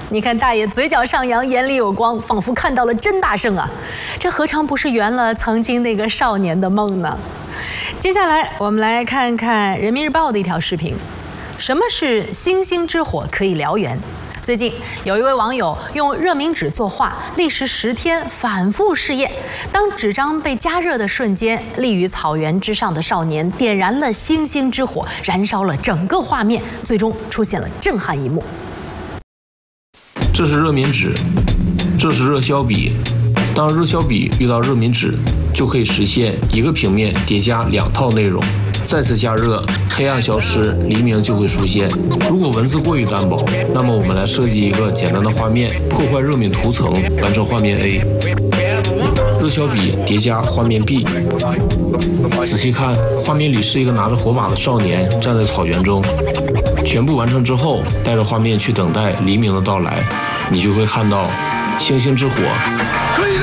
你看大爷嘴角上扬，眼里有光，仿佛看到了甄大圣啊！这何尝不是圆了曾经那个少年的梦呢？接下来我们来看看人民日报的一条视频：什么是星星之火可以燎原？最近有一位网友用热冥纸作画，历时10天反复试验。当纸张被加热的瞬间，立于草原之上的少年点燃了星星之火，燃烧了整个画面，最终出现了震撼一幕。 这是热冥纸，这是热销笔。当热销笔遇到热冥纸，就可以实现一个平面叠加2套内容。再次加热，黑暗消失，黎明就会出现。如果文字过于单薄，那么我们来设计一个简单的画面，破坏热敏涂层，完成画面 A。热销笔叠加画面 B。仔细看，画面里是一个拿着火把的少年站在草原中。全部完成之后，带着画面去等待黎明的到来，你就会看到星星之火。